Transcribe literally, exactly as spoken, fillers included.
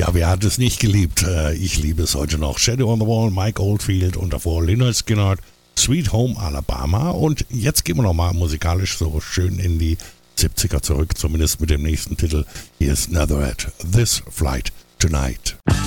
Ja, wer hat es nicht geliebt? Ich liebe es heute noch. Shadow on the Wall, Mike Oldfield und davor Lynyrd Skynyrd, Sweet Home Alabama. Und jetzt gehen wir nochmal musikalisch so schön in die siebziger zurück, zumindest mit dem nächsten Titel. Hier ist Netherhead, This Flight Tonight.